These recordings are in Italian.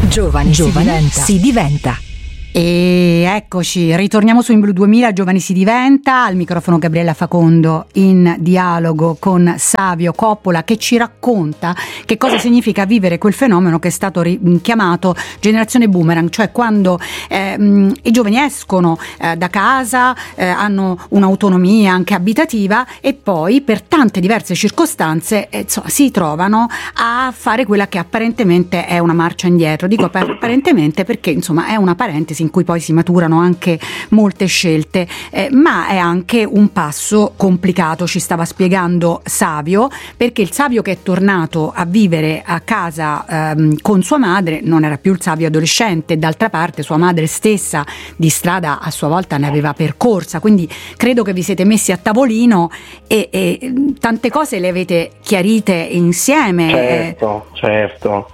Giovani si diventa. E eccoci, ritorniamo su In Blu 2000, Giovani si diventa, al microfono Gabriella Facondo in dialogo con Savio Coppola, che ci racconta che cosa significa vivere quel fenomeno che è stato chiamato generazione boomerang, cioè quando i giovani escono da casa, hanno un'autonomia anche abitativa e poi per tante diverse circostanze si trovano a fare quella che apparentemente è una marcia indietro. Dico apparentemente perché insomma è una parentesi in cui poi si maturano anche molte scelte, ma è anche un passo complicato, ci stava spiegando Savio, perché il Savio che è tornato a vivere a casa con sua madre non era più il Savio adolescente, d'altra parte sua madre stessa di strada a sua volta ne aveva percorsa, quindi credo che vi siete messi a tavolino e tante cose le avete chiarite insieme. Certo.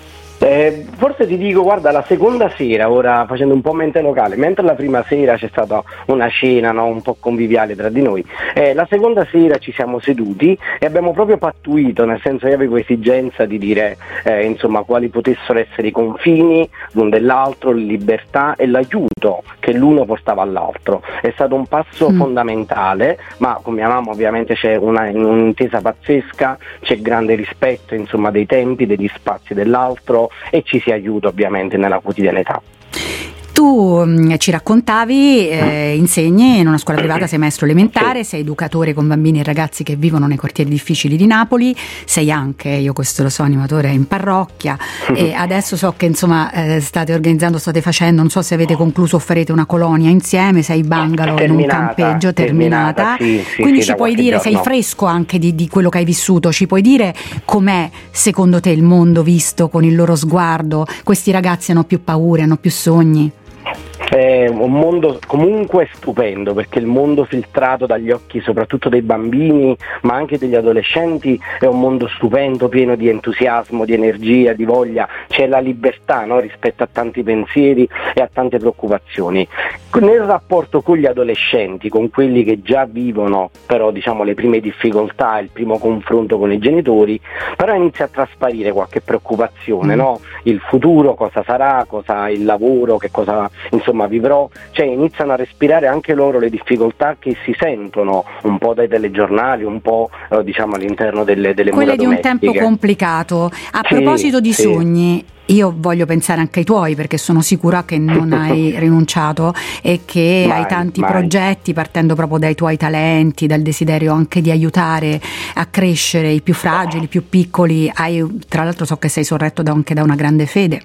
Forse ti dico, guarda, la seconda sera, ora facendo un po' mente locale, mentre la prima sera c'è stata una cena, no, un po' conviviale tra di noi, la seconda sera ci siamo seduti e abbiamo proprio pattuito, nel senso io avevo esigenza di dire insomma quali potessero essere i confini l'un dell'altro, le libertà e l'aiuto che l'uno portava all'altro. È stato un passo fondamentale, ma con mia mamma ovviamente c'è un'intesa pazzesca, c'è grande rispetto insomma dei tempi, degli spazi dell'altro e ci si aiuta ovviamente nella quotidianità. Tu ci raccontavi, insegni in una scuola privata, sei maestro elementare, sei educatore con bambini e ragazzi che vivono nei quartieri difficili di Napoli, sei anche, io questo lo so, animatore in parrocchia e adesso so che insomma state facendo, non so se avete concluso o farete una colonia insieme, sei bungalow in un campeggio terminata. Sì, quindi ci puoi dire, sei fresco anche di quello che hai vissuto, ci puoi dire com'è secondo te il mondo visto con il loro sguardo? Questi ragazzi hanno più paure, hanno più sogni? È un mondo comunque stupendo, perché il mondo filtrato dagli occhi soprattutto dei bambini ma anche degli adolescenti è un mondo stupendo, pieno di entusiasmo, di energia, di voglia, c'è la libertà, no, rispetto a tanti pensieri e a tante preoccupazioni. Nel rapporto con gli adolescenti, con quelli che già vivono però diciamo le prime difficoltà, il primo confronto con i genitori, però inizia a trasparire qualche preoccupazione, no? Il futuro, cosa sarà, cosa il lavoro, che cosa insomma vivrò, cioè iniziano a respirare anche loro le difficoltà che si sentono un po' dai telegiornali, un po' diciamo all'interno delle quelle mura di un domestiche. tempo complicato. A proposito di sogni, io voglio pensare anche ai tuoi, perché sono sicura che non hai rinunciato e che hai tanti progetti, partendo proprio dai tuoi talenti, dal desiderio anche di aiutare a crescere i più fragili, i più piccoli. Tra l'altro so che sei sorretto anche da una grande fede.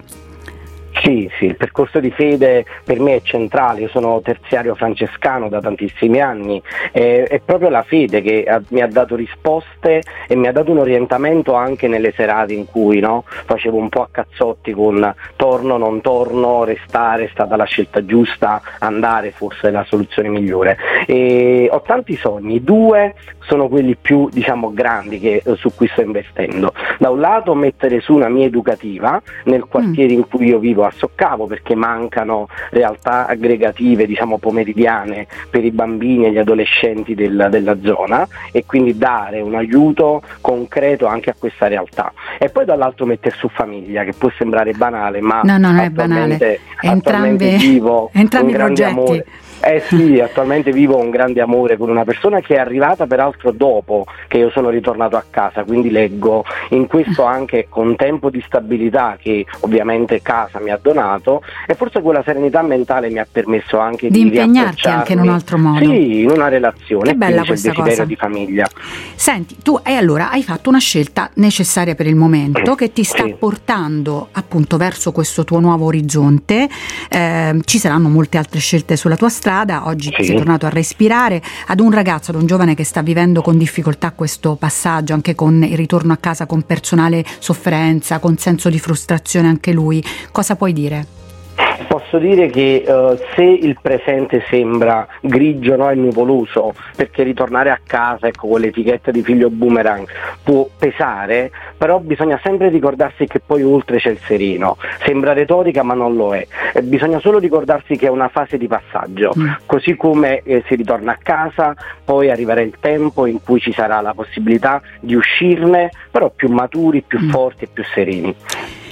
Sì, il percorso di fede per me è centrale, io sono terziario francescano da tantissimi anni, è proprio la fede che mi ha dato risposte e mi ha dato un orientamento anche nelle serate in cui facevo un po' a cazzotti con torno, non torno, restare, è stata la scelta giusta, andare forse è la soluzione migliore. E ho tanti sogni, 2 sono quelli più grandi su cui sto investendo. Da un lato mettere su una mia educativa nel quartiere in cui io vivo a Soccavo, perché mancano realtà aggregative pomeridiane per i bambini e gli adolescenti della zona, e quindi dare un aiuto concreto anche a questa realtà. E poi dall'altro mettere su famiglia, che può sembrare banale, ma non è banale, attualmente vivo entrambi un grande progetti. amore. Sì, attualmente vivo un grande amore con una persona che è arrivata peraltro dopo che io sono ritornato a casa, quindi leggo in questo anche con tempo di stabilità che ovviamente casa mi ha donato, e forse quella serenità mentale mi ha permesso anche di impegnarti anche in un altro modo. Sì, in una relazione. Che bella questa il desiderio cosa di famiglia. Senti, tu allora hai fatto una scelta necessaria per il momento che ti sta portando appunto verso questo tuo nuovo orizzonte. Ci saranno molte altre scelte sulla tua strada. Oggi sei tornato a respirare. Ad un ragazzo, ad un giovane che sta vivendo con difficoltà questo passaggio, anche con il ritorno a casa con personale sofferenza, con senso di frustrazione anche lui, cosa puoi dire? Posso dire che se il presente sembra grigio e nuvoloso, perché ritornare a casa con l'etichetta di figlio boomerang può pesare, però bisogna sempre ricordarsi che poi oltre c'è il sereno. Sembra retorica ma non lo è, bisogna solo ricordarsi che è una fase di passaggio, così come si ritorna a casa, poi arriverà il tempo in cui ci sarà la possibilità di uscirne, però più maturi, più forti e più sereni.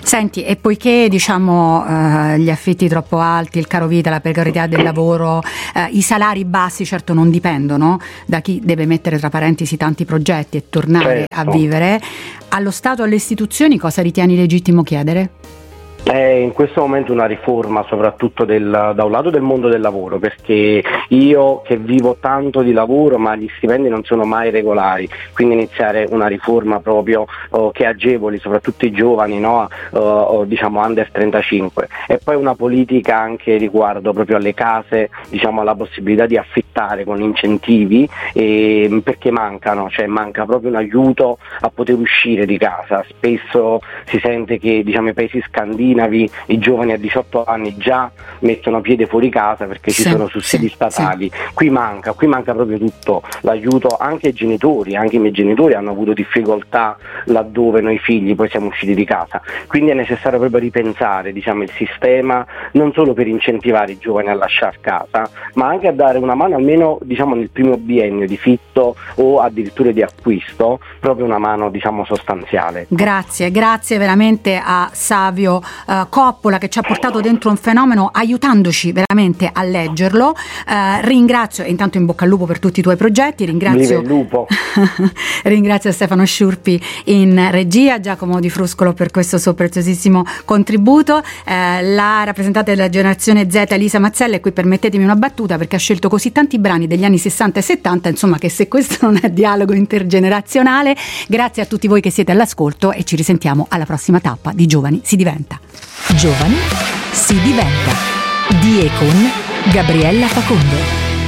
Senti, e poiché gli affitti troppo alti, il caro vita, la precarietà del lavoro, i salari bassi certo non dipendono da chi deve mettere tra parentesi tanti progetti e tornare a vivere, allo Stato e alle istituzioni cosa ritieni legittimo chiedere? In questo momento una riforma soprattutto da un lato del mondo del lavoro, perché io che vivo tanto di lavoro ma gli stipendi non sono mai regolari, quindi iniziare una riforma proprio che agevoli soprattutto i giovani, no? Under 35, e poi una politica anche riguardo proprio alle case, alla possibilità di affittare con incentivi, perché manca proprio un aiuto a poter uscire di casa. Spesso si sente che i paesi scandinavi i giovani a 18 anni già mettono piede fuori casa perché ci sono sussidi statali. Qui manca proprio tutto l'aiuto anche ai genitori, anche i miei genitori hanno avuto difficoltà laddove noi figli poi siamo usciti di casa, quindi è necessario proprio ripensare il sistema, non solo per incentivare i giovani a lasciare casa, ma anche a dare una mano almeno nel primo biennio di fitto o addirittura di acquisto, proprio una mano sostanziale. Grazie veramente a Savio Coppola, che ci ha portato dentro un fenomeno aiutandoci veramente a leggerlo. Ringrazio, e intanto in bocca al lupo per tutti i tuoi progetti. Ringrazio Stefano Sciurpi in regia, Giacomo Di Fruscolo per questo suo preziosissimo contributo, la rappresentante della generazione Z Elisa Mazzella, e qui permettetemi una battuta perché ha scelto così tanti brani degli anni 60 e 70, insomma, che se questo non è dialogo intergenerazionale. Grazie a tutti voi che siete all'ascolto e ci risentiamo alla prossima tappa di Giovani si diventa. Giovani si diventa, di e con Gabriella Facondo.